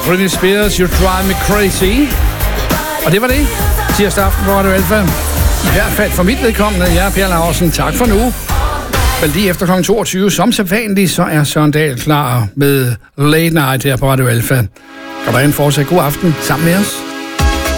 Britney Spears, You Drive Me Crazy. Og det var det. Tirsdag aften på Radio Alfa. I hvert fald for mit vedkommende. Jeg er Per Laursen. Tak for nu. Vel lige efter kl. 22, som sædvanligt, så er Søren Dahl klar med Late Night her på Radio Alfa. Kan du have en fortsat god aften sammen med os?